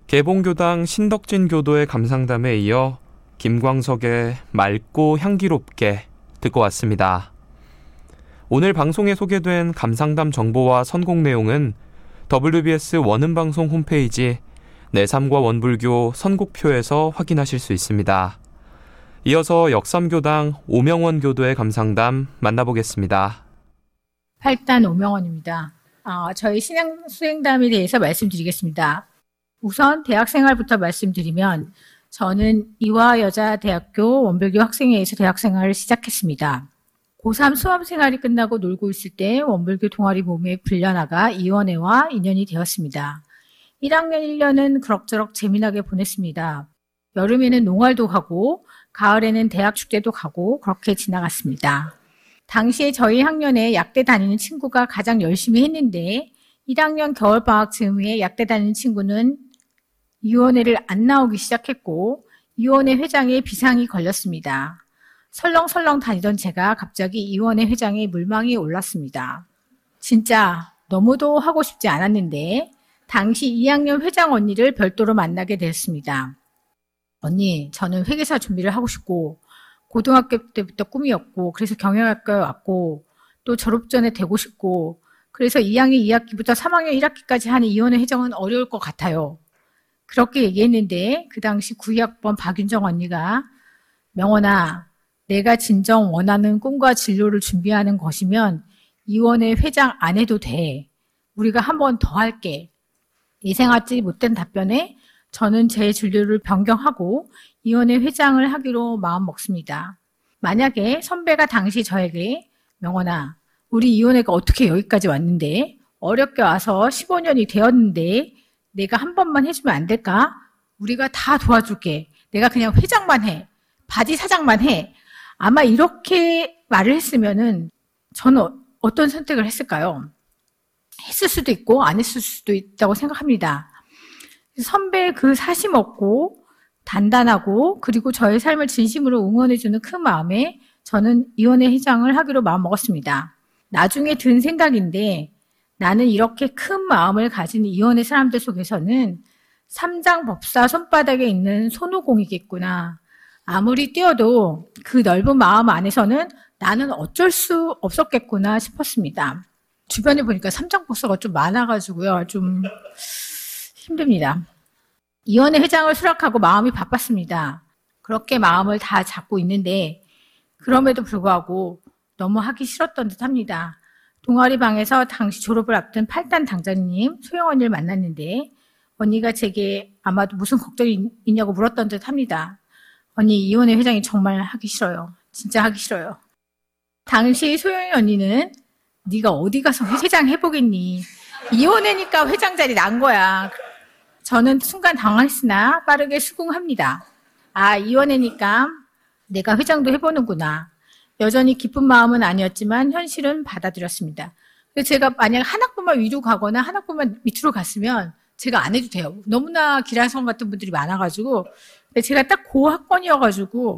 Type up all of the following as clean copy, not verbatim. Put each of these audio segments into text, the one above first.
개봉교당 신덕진 교도의 감상담에 이어 김광석의 맑고 향기롭게 듣고 왔습니다. 오늘 방송에 소개된 감상담 정보와 선곡 내용은 WBS 원음방송 홈페이지 내 삶과 원불교 선곡표에서 확인하실 수 있습니다. 이어서 역삼교당 오명원 교도의 감상담 만나보겠습니다. 8단 오명원입니다. 저희 신앙 수행담에 대해서 말씀드리겠습니다. 우선 대학생활부터 말씀드리면 저는 이화여자대학교 원불교 학생회에서 대학생활을 시작했습니다. 고3 수험생활이 끝나고 놀고 있을 때 원불교 동아리 몸에 불려나가 이원회와 인연이 되었습니다. 1학년 1년은 그럭저럭 재미나게 보냈습니다. 여름에는 농활도 가고 가을에는 대학 축제도 가고 그렇게 지나갔습니다. 당시에 저희 학년에 약대 다니는 친구가 가장 열심히 했는데 1학년 겨울방학 즈음에 약대 다니는 친구는 이원회를 안 나오기 시작했고 이원회 회장에 비상이 걸렸습니다. 설렁설렁 다니던 제가 갑자기 이원회 회장에 물망이 올랐습니다. 진짜 너무도 하고 싶지 않았는데 당시 2학년 회장 언니를 별도로 만나게 되었습니다. 언니, 저는 회계사 준비를 하고 싶고 고등학교 때부터 꿈이었고 그래서 경영학과에 왔고 또 졸업 전에 되고 싶고 그래서 2학년 2학기부터 3학년 1학기까지 하는 이원회 회장은 어려울 것 같아요. 그렇게 얘기했는데 그 당시 92학번 박윤정 언니가 명원아, 내가 진정 원하는 꿈과 진로를 준비하는 것이면 이원회 회장 안 해도 돼. 우리가 한 번 더 할게. 예상하지 못한 답변에 저는 제 진로를 변경하고 이원회 회장을 하기로 마음먹습니다. 만약에 선배가 당시 저에게 명원아, 우리 이원회가 어떻게 여기까지 왔는데 어렵게 와서 15년이 되었는데 내가 한 번만 해주면 안 될까? 우리가 다 도와줄게. 내가 그냥 회장만 해. 바지 사장만 해. 아마 이렇게 말을 했으면은 저는 어떤 선택을 했을까요? 했을 수도 있고 안 했을 수도 있다고 생각합니다. 선배의 그 사심 없고 단단하고 그리고 저의 삶을 진심으로 응원해주는 큰 마음에 저는 이원회 회장을 하기로 마음먹었습니다. 나중에 든 생각인데 나는 이렇게 큰 마음을 가진 이원회 사람들 속에서는 삼장법사 손바닥에 있는 손오공이겠구나. 아무리 뛰어도 그 넓은 마음 안에서는 나는 어쩔 수 없었겠구나 싶었습니다. 주변에 보니까 삼장법사가 좀 많아가지고요. 좀 힘듭니다. 이원회 회장을 수락하고 마음이 바빴습니다. 그렇게 마음을 다 잡고 있는데 그럼에도 불구하고 너무 하기 싫었던 듯 합니다. 동아리 방에서 당시 졸업을 앞둔 8단 당자님 소영 언니를 만났는데 언니가 제게 아마도 무슨 걱정이 있냐고 물었던 듯 합니다. 언니, 이원회 회장이 정말 하기 싫어요. 진짜 하기 싫어요. 당시 소영이 언니는 네가 어디 가서 회장 해보겠니? 이원회니까 회장 자리 난 거야. 저는 순간 당황했으나 빠르게 수긍합니다. 아, 이원회니까 내가 회장도 해보는구나. 여전히 기쁜 마음은 아니었지만 현실은 받아들였습니다. 제가 만약 한 학번만 위로 가거나 한 학번만 밑으로 갔으면 제가 안 해도 돼요. 너무나 기라성 같은 분들이 많아가지고 제가 딱 그 학번이어가지고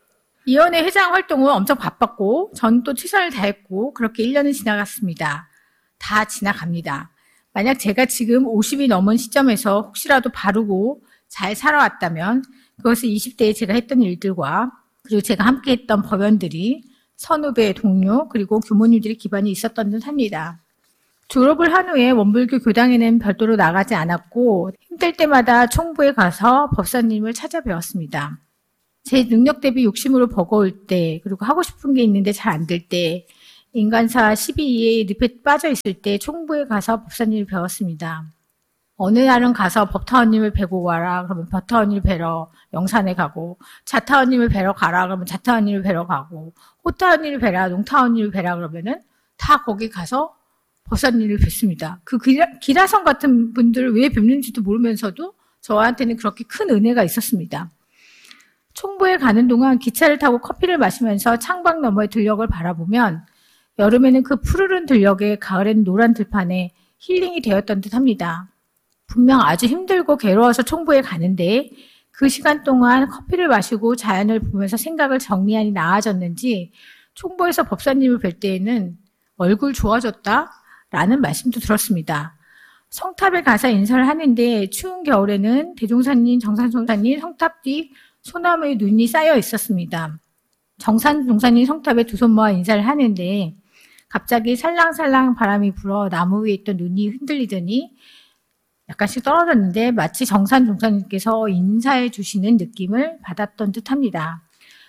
이원회 회장 활동은 엄청 바빴고 전 또 최선을 다했고 그렇게 1년은 지나갔습니다. 다 지나갑니다. 만약 제가 지금 50이 넘은 시점에서 혹시라도 바르고 잘 살아왔다면 그것은 20대에 제가 했던 일들과 그리고 제가 함께 했던 법연들이 선후배, 동료, 그리고 교모님들의 기반이 있었던 듯 합니다. 졸업을 한 후에 원불교 교당에는 별도로 나가지 않았고 힘들 때마다 총부에 가서 법사님을 찾아뵈었습니다. 제 능력 대비 욕심으로 버거울 때 그리고 하고 싶은 게 있는데 잘 안 될 때 인간사 12에 늪에 빠져 있을 때 총부에 가서 법사님을 배웠습니다. 어느 날은 가서 법타원님을 뵈고 와라 그러면 법타원님을 뵈러 영산에 가고 자타원님을 뵈러 가라 그러면 자타원님을 뵈러 가고 호타원님을 뵈라 농타원님을 뵈라 그러면은 다 거기 가서 법사님을 뵙습니다. 그 기라성 같은 분들을 왜 뵙는지도 모르면서도 저한테는 그렇게 큰 은혜가 있었습니다. 총부에 가는 동안 기차를 타고 커피를 마시면서 창밖 너머의 들녘을 바라보면 여름에는 그 푸르른 들녘에 가을에는 노란 들판에 힐링이 되었던 듯 합니다. 분명 아주 힘들고 괴로워서 총부에 가는데 그 시간 동안 커피를 마시고 자연을 보면서 생각을 정리하니 나아졌는지 총부에서 법사님을 뵐 때에는 얼굴 좋아졌다? 라는 말씀도 들었습니다. 성탑에 가서 인사를 하는데 추운 겨울에는 대종사님, 정산종사님 성탑 뒤 소나무에 눈이 쌓여 있었습니다. 정산종사님 성탑에 두 손 모아 인사를 하는데 갑자기 살랑살랑 바람이 불어 나무 위에 있던 눈이 흔들리더니 약간씩 떨어졌는데 마치 정산종사님께서 인사해 주시는 느낌을 받았던 듯합니다.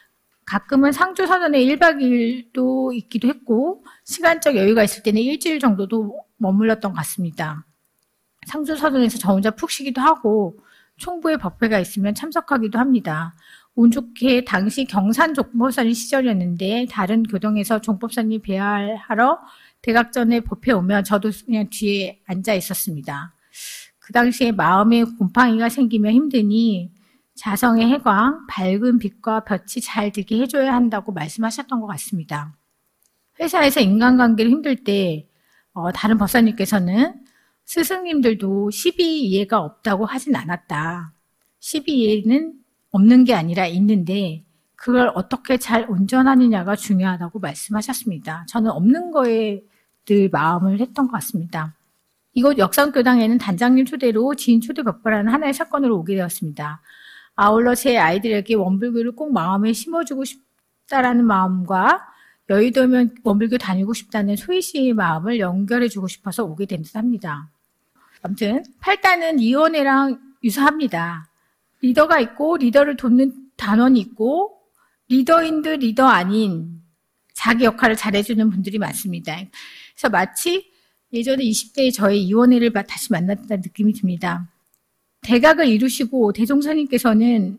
가끔은 상주사전에 1박 2일도 있기도 했고 시간적 여유가 있을 때는 일주일 정도도 머물렀던 것 같습니다. 상주사전에서 저 혼자 푹 쉬기도 하고 총부의 법회가 있으면 참석하기도 합니다. 운 좋게 당시 경산 종법사님 시절이었는데 다른 교동에서 종법사님 배회하러 대각전에 법회 오면 저도 그냥 뒤에 앉아 있었습니다. 그 당시에 마음에 곰팡이가 생기면 힘드니 자성의 해광, 밝은 빛과 볕이 잘 들게 해줘야 한다고 말씀하셨던 것 같습니다. 회사에서 인간관계를 힘들 때 다른 법사님께서는 스승님들도 12이해가 없다고 하진 않았다. 12이해는 없는 게 아니라 있는데 그걸 어떻게 잘 운전하느냐가 중요하다고 말씀하셨습니다. 저는 없는 거에 늘 마음을 했던 것 같습니다. 이곳 역삼교당에는 단장님 초대로 지인 초대 법회라는 하나의 사건으로 오게 되었습니다. 아울러 제 아이들에게 원불교를 꼭 마음에 심어주고 싶다라는 마음과 여의도면 원불교 다니고 싶다는 소희 씨의 마음을 연결해주고 싶어서 오게 된 듯합니다. 아무튼 8단은 이원회랑 유사합니다. 리더가 있고 리더를 돕는 단원이 있고 리더인 듯 리더 아닌 자기 역할을 잘해주는 분들이 많습니다. 그래서 마치 예전에 20대의 저의 이원회를 다시 만났다는 느낌이 듭니다. 대각을 이루시고 대종사님께서는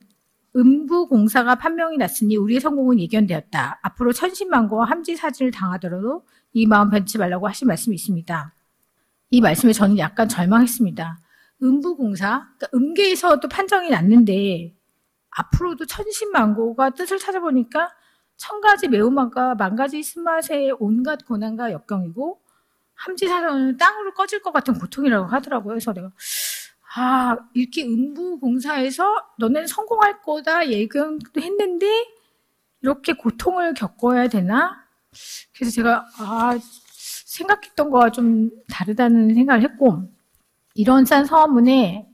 음부공사가 판명이 났으니 우리의 성공은 예견되었다. 앞으로 천신만고와 함지사지를 당하더라도 이 마음 변치 말라고 하신 말씀이 있습니다. 이 말씀에 저는 약간 절망했습니다. 음부공사, 그러니까 음계에서도 판정이 났는데 앞으로도 천신만고가 뜻을 찾아보니까 천가지 매운맛과 만가지 쓴맛의 온갖 고난과 역경이고 함지사전은 땅으로 꺼질 것 같은 고통이라고 하더라고요. 그래서 내가 이렇게 음부공사에서 너네는 성공할 거다 예견도 했는데 이렇게 고통을 겪어야 되나? 그래서 제가 생각했던 거와 좀 다르다는 생각을 했고 일원산 서문에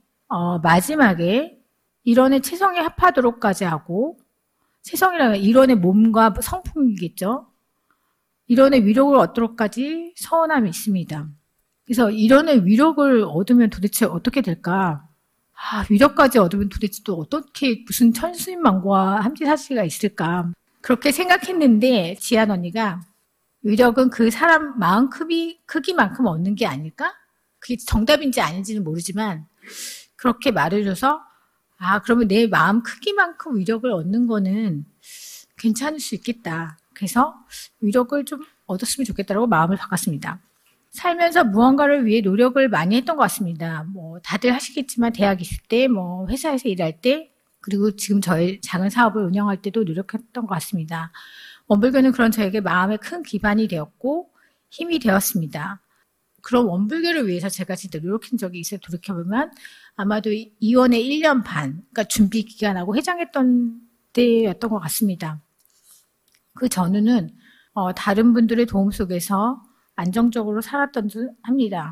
마지막에 일원의 체성에 합하도록까지 하고 체성이라는 일원의 몸과 성품이겠죠. 일원의 위력을 얻도록까지 서원함이 있습니다. 그래서 일원의 위력을 얻으면 도대체 어떻게 될까? 위력까지 얻으면 도대체 또 어떻게 무슨 천수만고와 함지사지가 있을까? 그렇게 생각했는데 지한 언니가 위력은 그 사람 마음 크기만큼 얻는 게 아닐까? 그게 정답인지 아닌지는 모르지만 그렇게 말해줘서 그러면 내 마음 크기만큼 위력을 얻는 거는 괜찮을 수 있겠다. 그래서 위력을 좀 얻었으면 좋겠다라고 마음을 바꿨습니다. 살면서 무언가를 위해 노력을 많이 했던 것 같습니다. 다들 하시겠지만 대학 있을 때, 회사에서 일할 때, 그리고 지금 저의 작은 사업을 운영할 때도 노력했던 것 같습니다. 원불교는 그런 저에게 마음의 큰 기반이 되었고 힘이 되었습니다. 그런 원불교를 위해서 제가 진짜 노력한 적이 있어요. 돌이켜보면 아마도 이원의 1년 반, 그러니까 준비 기간하고 회장했던 때였던 것 같습니다. 그 전후는 다른 분들의 도움 속에서 안정적으로 살았던 듯 합니다.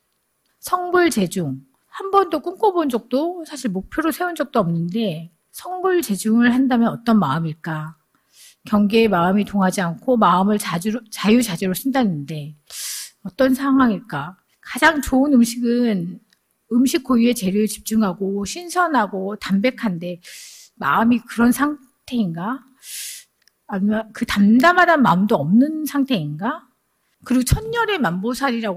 성불제중. 한 번도 꿈꿔본 적도 사실 목표로 세운 적도 없는데 성불제중을 한다면 어떤 마음일까? 경계의 마음이 동하지 않고 마음을 자유자재로 쓴다는데 어떤 상황일까? 가장 좋은 음식은 음식 고유의 재료에 집중하고 신선하고 담백한데 마음이 그런 상태인가? 아니면 그 담담하다는 마음도 없는 상태인가? 그리고 천열의 만보살이라고